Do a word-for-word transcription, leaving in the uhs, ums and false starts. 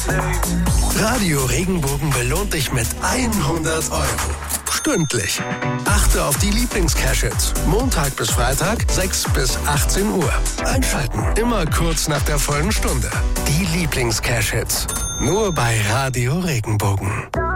Radio Regenbogen belohnt dich mit hundert Euro. Stündlich. Achte auf die Lieblings-Cash-Hits. Montag bis Freitag, sechs bis achtzehn Uhr. Einschalten, immer kurz nach der vollen Stunde. Die Lieblings-Cash-Hits. Nur bei Radio Regenbogen.